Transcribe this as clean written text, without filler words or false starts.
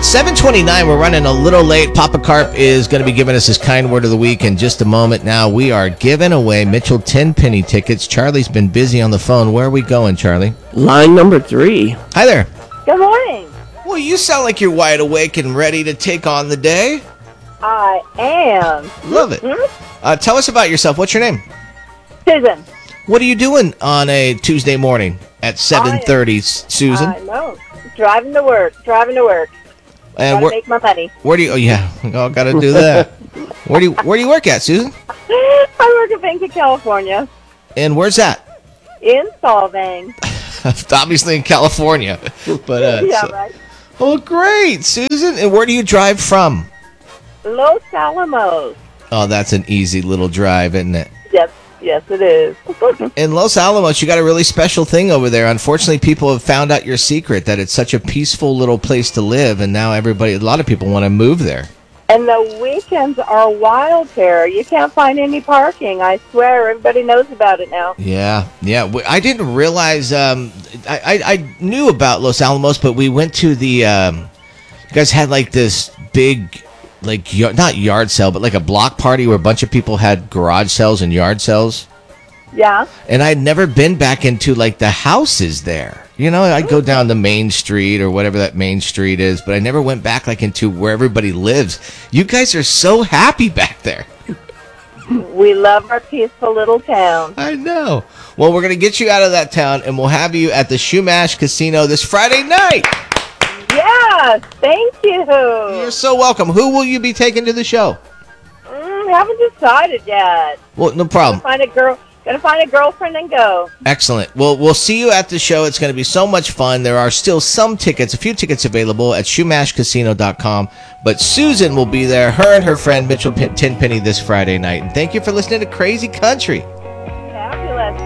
7:29, we're running a little late. Papa Carp is going to be giving us his kind word of the week in just a moment. Now, we are giving away Mitchell 10-penny tickets. Charlie's been busy on the phone. Where are we going, Charlie? Line number 3. Hi there. Good morning. Well, you sound like you're wide awake and ready to take on the day. I am. Love it. Tell us about yourself. What's your name? Susan. What are you doing on a Tuesday morning at 7:30, Susan? I know. Driving to work. And Gotta make my money. Where do you? Oh yeah, got to do that. Where do you work at, Susan? I work at Bank of California And where's that? in Solvang. Obviously in California, but Yeah, right. Oh, great, Susan. And where do you drive from? Los Alamos. Oh, that's an easy little drive, isn't it? Yes, it is. In Los Alamos, you got a really special thing over there. Unfortunately, people have found out your secret that it's such a peaceful little place to live, and now a lot of people want to move there. And the weekends are wild here. You can't find any parking. I swear, everybody knows about it now. Yeah. I didn't realize. I knew about Los Alamos, but we went to the. You guys had like this big, not yard sale, but like a block party where a bunch of people had garage sales and yard sales. Yeah. And I'd never been back into like the houses there. You know, I'd go down the main street or whatever that main street is, but I never went back like into where everybody lives. You guys are so happy back there. We love our peaceful little town. I know. Well, we're going to get you out of that town, and we'll have you at the Shumash Casino this Friday night. Yes, thank you. You're so welcome. Who will you be taking to the show? Haven't decided yet. Well, no problem. Gonna find a girlfriend and go. Excellent. Well, we'll see you at the show. It's going to be so much fun. There are still a few tickets available at shumashcasino.com. But Susan will be there, her and her friend Mitchell 10-penny this Friday night. And thank you for listening to Crazy Country.